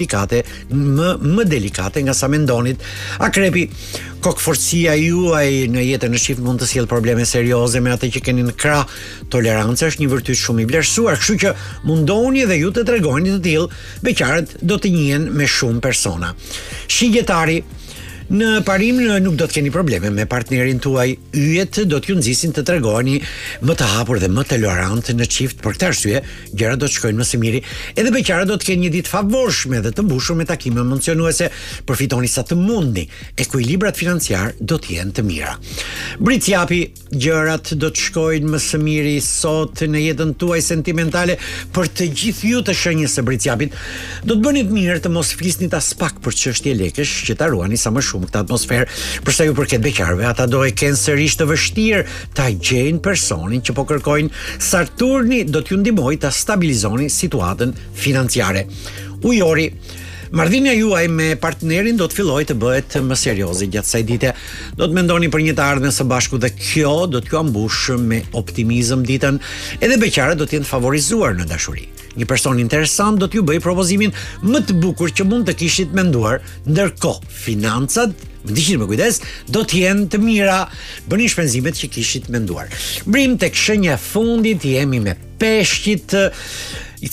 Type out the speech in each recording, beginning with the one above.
më delikate nga sa mendonit. Akrepi, kokforcia juaj në jetën e çift mund të sjellë probleme serioze me atë që keni në krah. Toleranca është një virtyt shumë i vlerësuar, kështu që mundoni dhe ju të tregoni të tillë, beqarët do të njihen me shumë persona. Shigjetari, në parim nuk do të keni probleme me partnerin tuaj. Yjet do t'ju nxisin të tregoni më të hapur dhe më tolerant në çift. Për këtë arsye, gjërat do të shkojnë më së miri. Edhe beqarët do të kenë një ditë favorshme dhe të mbushur me takime emocionuese. Përfitoni sa të mundi. Ekuilibrat financiar do të jenë të mira. Britsjapi, gjërat do të shkojnë më së miri sot në jetën tuaj sentimentale. Për të gjithë ju të shenjës së britsjapit, do të bëni të mirë të mos flisni as pak për çështje lekësh, që ta ruani sa më shumë këtë atmosferë. Për sa ju përket beqarëve, ata do e kenë sërish të vështirë ta gjejnë personin që po kërkojnë. Saturni do t'ju ndihmojë ta stabilizoni situatën financiare. Ujori, marrëdhënia juaj me partnerin do të fillojë të bëhet më serioze gjatë kësaj dite. Do të mendoni për një të ardhmen së bashku dhe kjo do t'ju ambush me optimizëm ditën. Edhe beqarët do të jenë favorizuar në dashuri. Një person interesant do t'ju bëjë propozimin më të bukur që mund të kishit menduar, ndërkohë financat, ndiqni me kujdes, do të jenë të mira. Bëni shpenzimet që kishit menduar. Brim tek shenja e fundit, jemi me peshqit, i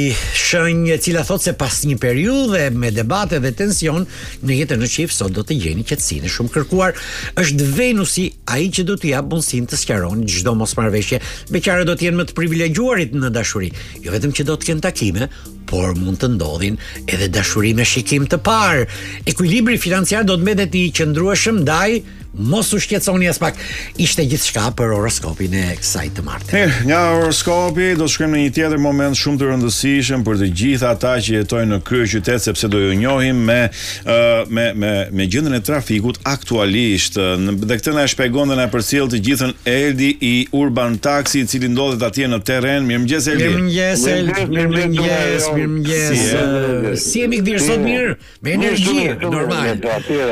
cila thot se pas një periudhe me debate dhe tension në jetën në çift, sot do të gjeni qetësinë e shumë kërkuar. Është Venusi ai që do t'ju jap mundësinë të sqaroni çdo mosmarrëveshje. Beqarët do të jenë më të privilegjuarit në dashuri. Jo vetëm që do të kenë takime, por mund të ndodhin edhe dashuri me shikim të parë. Ekuilibri financiar do të mbetet i qëndrueshëm, ndaj mos u shqetësoni as pak. Ishte gjithçka për horoskopin e kësaj të martës. Nga horoskopi do të shkojmë në një tjetër moment shumë të rëndësishëm për të gjithë ata që jetojnë në kryeqytet, sepse do ju njohim me gjendjen e trafikut aktualisht. Dhe këtë na e shpjegon dhe na përcjell të gjithën Eldi i Urban Taxi, i cili ndodhet atje në terren. Mirëmëngjes Eldi. Mirëmëngjes. Si jemi këtu sot mirë? Me energji normal.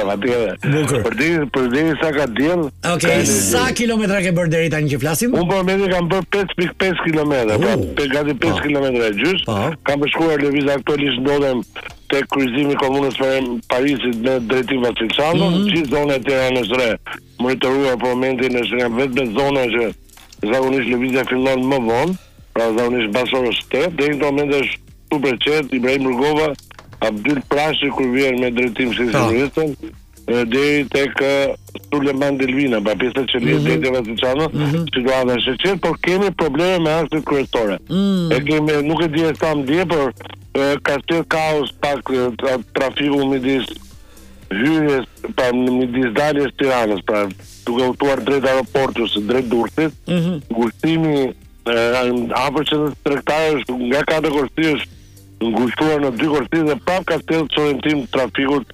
Për sa ka diell. Okej, sa kilometra ke bërë deri tani që flasim? Unë për momentin kam bërë 5.5 kilometra, gati 5 kilometra e gjys. Kam shkuar lëviz aktualisht ndodhem tek kryqëzimi i komunës së Parisit në drejtim Vasilçano, gjithë zona e Tiranës Re. Monitoruar për momentin është nga vetëm zona që zakonisht lëvizja fillon më vonë, pra zakonisht pas orës 8, deri në moment është super qet, Ibrahim Rugova, Abdyl Prashi kur vjen me drejtim Sigurisën. Deri tek Suleman Delvina, pa pjesa që lidhet deri te Vasilçano, situata është e qetë, por kemi probleme me akset kryesore. Nuk e di sa më dje, por ka qenë kaos pak trafiku midis hyrjes, pa midis daljes Tiranës, pra duke udhëtuar drejt aeroportit, drejt Durrësit. Ngushtimi afër që tregtarësh nga 4 korsi është ngushtuar në 2 korsi dhe prap ka sjellë çorëntim trafikut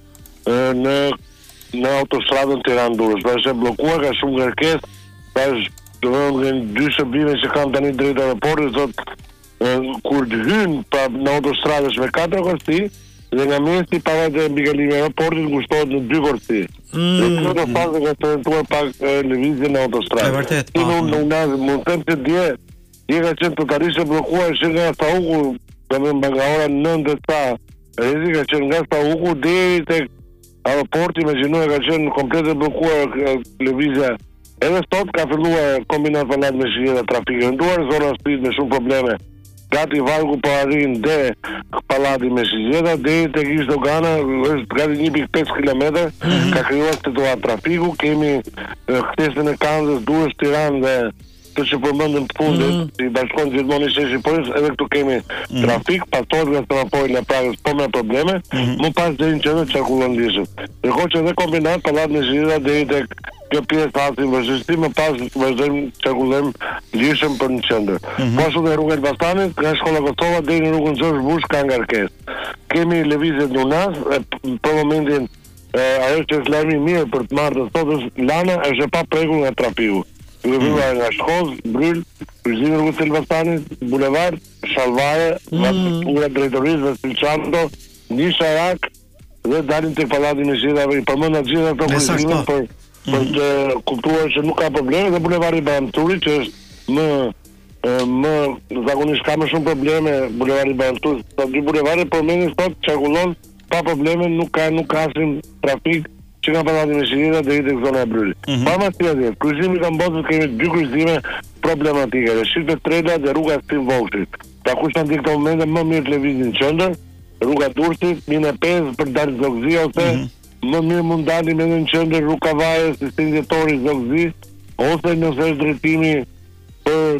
në autostradën Tiranë-Durrës. Pra është bllokuar, ka shumë kërkesë, do të thonë 2 shërbime që kanë tani drejt aeroportit, thotë kur hyn pa në autostradë me 4 korsi dhe nga mesi para të mbikallimit të aeroportit ngushtohet në 2 korsi. Dhe këtë fazë ka tentuar pak lëvizjen në autostradë. Është vërtet. Unë mund të them se dje ka qenë totalisht e bllokuar nga Sauku, domethënë nga ora 9 të ta. Rrezika ka qenë nga Sauku deri tek aeroporti, imagjinoj ka qenë komplet e bllokuar lëvizja. Edhe sot ka filluar kombinat falat me shijeta trafike nduar, zona street me shumë probleme. Gati vargu po arrin dhe pallati me shijeta deri tek ish dogana, është gati 1.5 km, ka krijuar situatë trafiku. Kemi ktesën e Kanzës, Durrës, Tiranë dhe të që përmendëm të fundit, i bashkon gjithmonë i sheshi polis, edhe këtu kemi trafik, pasohet nga semafori në Pragës, po me probleme, më pas deri në qendër qarkullon lishëm. Ndërkohë që edhe kombinat pallat me shijeta deri tek kjo pjesë hasi vazhdimsi, më pas vazhdojmë qarkullim lishëm për në qendër. Po ashtu dhe rruga Elbasanit, nga shkolla Kosova deri në rrugën Gjosh Bush ka ngarkesë. Kemi lëvizje në Unas, për momentin ajo që është lajmi mirë për të marrë sot është lana është e paprekur nga trafiku. Nga Shkoz, Bryl, kryqëzimi rrugës Elbasanit, bulevard, Shalvaje, ura drejtorisë, Vasilçano, Nisha Rak dhe dalin tek pallati me shijeta, i përmend atë gjithë ato kryqëzime për të kuptuar që nuk ka probleme, dhe bulevardi Bajram Turi që është më më zakonisht ka më shumë probleme bulevari Bantus, të dy bulevarët por mendin sot qarkullon pa probleme, nuk ka asim trafik që nga Pallati Meshqirita deri tek zona e Brylit. Pamatjetër, kryqëzimi ka mbosur kemi dy kryqëzime problematike, Shqipë Trela dhe rruga Sim Vogëllit. Ta kush në këto momente më mirë të lëvizin në qendër, rruga Durrësit, mine 5 për dalë Zogzi ose më mirë mund dalim edhe në qendër rruga Kavajës, sistemi Zogzi, ose nëse është drejtimi për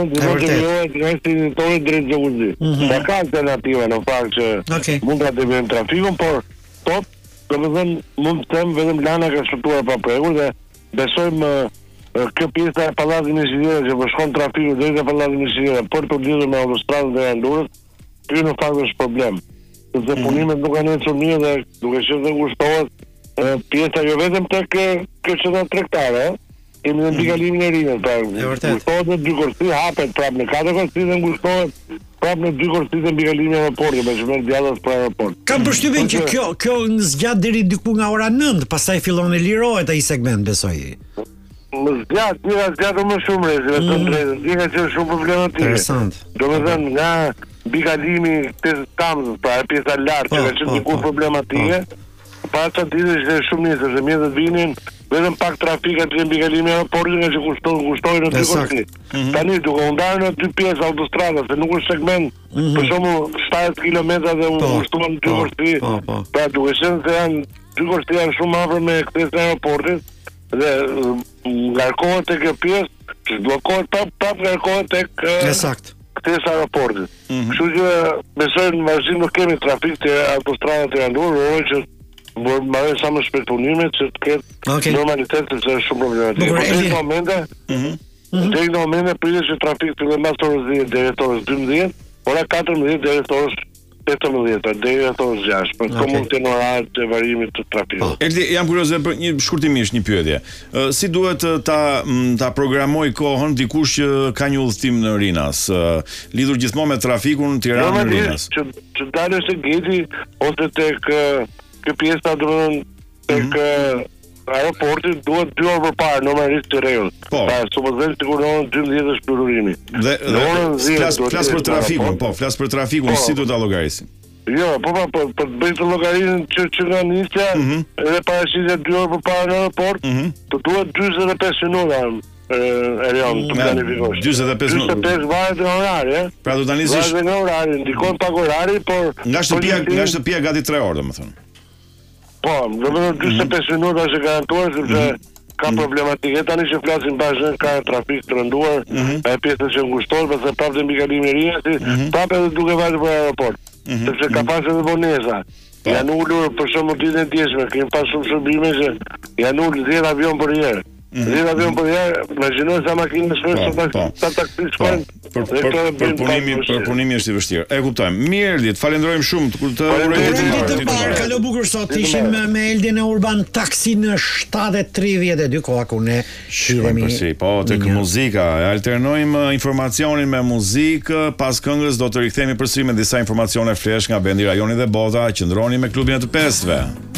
drejt drejt Zogzi. Ka alternativa në fakt që mund ta devijojmë trafikun, por sot domethënë mund të them vetëm lana ka shtuar pa prekur dhe besojmë kjo pjesa e Pallatit Meshqirita që po shkon trafiku drejt Pallatit Meshqirita për të lidhur me autostradën e Durrës, ky në fakt është problem. Sepse punimet nuk kanë ecur mirë dhe duke qenë se ngushtohet pjesa jo vetëm tek kjo qendër tregtare, kemi në mbikalimin e rinë, pra ngushtohet në dy korsi, hapet prapë në katër korsi dhe ngushtohet prapë në dy korsi të mbikalimin e aeroportit, me shmerr djathtas për aeroport. Kam përshtypjen që kjo zgjat deri diku nga ora 9, pastaj fillon e lirohet ai segment, besoj. Më zgjat më shumë rrezë, të drejtën. Dika që është shumë problematike. Interesant. Domethënë nga mbikalimi të Tamzës, pra e pjesa lartë që ka qenë diku problematike, para të ditë që është shumë nisë, se mjetët vinin vetëm pak trafik aty mbi kalimin e aeroportit nga që kushtojnë në dy korsi. Tani duke u ndarë në dy pjesë autostrada, se nuk është segment, për shembull 70 kilometra dhe u kushtohen dy korsi. Pra duke qenë se janë dy korsi janë shumë afër me kthesin e aeroportit dhe ngarkohet tek kjo pjesë, që bllokohet prap ngarkohet tek kthesa e aeroportit. Kështu që besoj në vazhdim nuk kemi trafik të autostradat e Durrës, që marrë sa më shpejt punimet që të ketë normalitet sepse është shumë problematike. Deri në momente pritet që trafik fillon mbas orës 10 deri te orës 12, ora 14 deri te orës 18 deri te orës 6, për komunitet orar të varimit të trafikut. Eldi, jam kurioz për një shkurtimisht një pyetje. Si duhet ta programoj kohën dikush që ka një udhëtim në Rinas, lidhur gjithmonë me trafikun Tiranë-Rinas? Që dalësh te Geti ose tek kjo pjesa domethënë tek aeroporti duhet 2 orë përpara normalisht të rregullt. Pra supozojmë sigurohen 12 është përurimi. Dhe flas për trafikun, flas për trafikun, si duhet ta llogarisim? Jo, për të bëjë të llogaritën që nga nisja edhe paraqitja 2 orë përpara në aeroport, të duhet 45 minuta. Erion, të planifikosh. 45 varet nga orari, Pra do ta nisësh. Varet nga orari, ndikon pak orari, por nga shtëpia gati 3 orë, domethënë. Po, domethënë 45 minuta është garantuar sepse ka problematike. Tani që flasim bashkë ka trafik të rënduar, e pjesën që ngushtohet, pastaj prapë mbi kalimin e Rinës, prapë edhe duke vajtur për aeroport. Sepse ka pasur edhe vonesa. Janë ulur për shembull ditën e dieshme, kemi pas shumë shërbime që janë ulur 10 avion për herë. 10 avion për herë, imagjinoj sa makinë shkojnë sa taksi shkojnë. Për punimi është i vështirë. E kuptojmë. Mirë, Eldi, falenderojmë shumë kur të urojmë të parë. Kalo bukur sot ishim me Eldin e Urban Taksi në 7:32 koha ku ne shihemi. Po, tek muzika. Alternojmë informacionin me muzikë. Pas këngës do të rikthehemi përsëri me disa informacione fresh nga vendi, rajoni dhe bota. Qëndroni me klubin e të 5-ve.